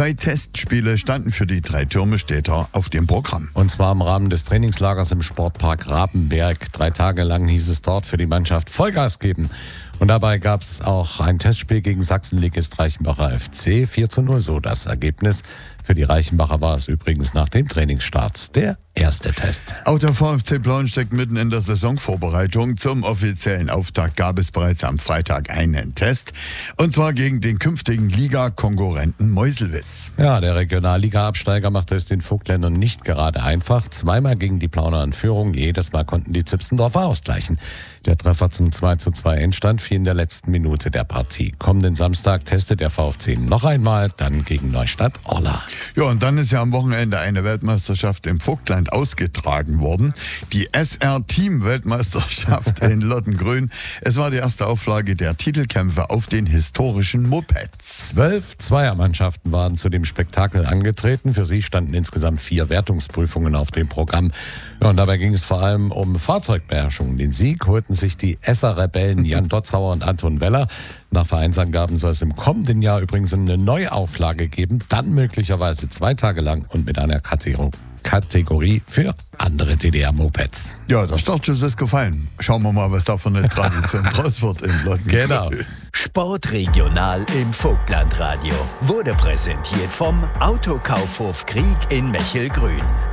2 Testspiele standen für die 3 Türmestädter auf dem Programm. Und zwar im Rahmen des Trainingslagers im Sportpark Rabenberg. 3 Tage lang hieß es dort für die Mannschaft Vollgas geben. Und dabei gab es auch ein Testspiel gegen Sachsenligist Reichenbacher FC. 4:0 so das Ergebnis. Für die Reichenbacher war es übrigens nach dem Trainingsstart der erste Test. Auch der VfC Plauen steckt mitten in der Saisonvorbereitung. Zum offiziellen Auftakt gab es bereits am Freitag einen Test. Und zwar gegen den künftigen Liga-Konkurrenten Meuselwitz. Ja, der Regionalliga-Absteiger machte es den Vogtländern nicht gerade einfach. 2-mal gegen die Plauner in Führung. Jedes Mal konnten die Zipsendorfer ausgleichen. Der Treffer zum 2:2 Endstand fiel in der letzten Minute der Partie. Kommenden Samstag testet der VfC noch einmal, dann gegen Neustadt-Orla. Ja, und dann ist ja am Wochenende eine Weltmeisterschaft im Vogtland ausgetragen worden. Die SR-Team-Weltmeisterschaft in Lottengrün. Es war die erste Auflage der Titelkämpfe auf den historischen Mopeds. 12 Zweiermannschaften waren zu dem Spektakel angetreten. Für sie standen insgesamt 4 Wertungsprüfungen auf dem Programm. Ja, und dabei ging es vor allem um Fahrzeugbeherrschung. Den Sieg holten sich die Esser-Rebellen Jan Dotzauer und Anton Weller. Nach Vereinsangaben soll es im kommenden Jahr übrigens eine Neuauflage geben, dann möglicherweise 2 Tage lang und mit einer Kategorie für andere DDR-Mopeds. Ja, der Startschuss ist gefallen. Schauen wir mal, was da für eine Tradition draus wird in Lottengrün. Genau. Sportregional im Vogtlandradio wurde präsentiert vom Autokaufhof Krieg in Mechelgrün.